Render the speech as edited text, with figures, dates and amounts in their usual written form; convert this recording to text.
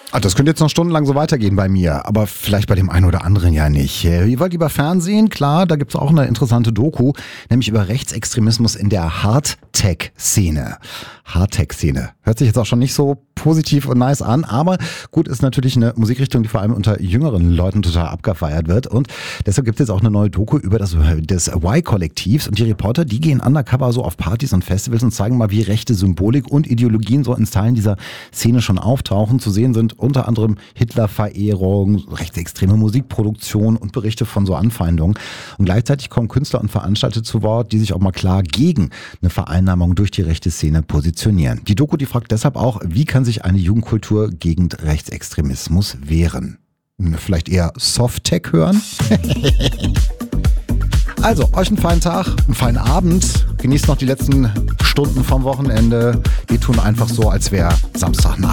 Ah, das könnte jetzt noch stundenlang so weitergehen bei mir, aber vielleicht bei dem einen oder anderen ja nicht. Ihr wollt lieber Fernsehen? Klar, da gibt's auch eine interessante Doku, nämlich über Rechtsextremismus in der Hardtech-Szene. Hardtech-Szene. Hört sich jetzt auch schon nicht so positiv und nice an, aber gut, ist natürlich eine Musikrichtung, die vor allem unter jüngeren Leuten total abgefeiert wird und deshalb gibt es jetzt auch eine neue Doku über des Y-Kollektivs und die Reporter, die gehen undercover so auf Partys und Festivals und zeigen mal, wie rechte Symbolik und Ideologien so in Teilen dieser Szene schon auftauchen. Zu sehen sind unter anderem Hitlerverehrung, rechtsextreme Musikproduktion und Berichte von so Anfeindungen. Und gleichzeitig kommen Künstler und Veranstalter zu Wort, die sich auch mal klar gegen eine Vereinnahmung durch die rechte Szene positionieren. Die Doku, die fragt deshalb auch, wie kann sich eine Jugendkultur gegen Rechtsextremismus wehren? Vielleicht eher Soft-Tech hören? Also, euch einen feinen Tag, einen feinen Abend. Genießt noch die letzten Stunden vom Wochenende. Wir tun einfach so, als wäre Samstagnacht.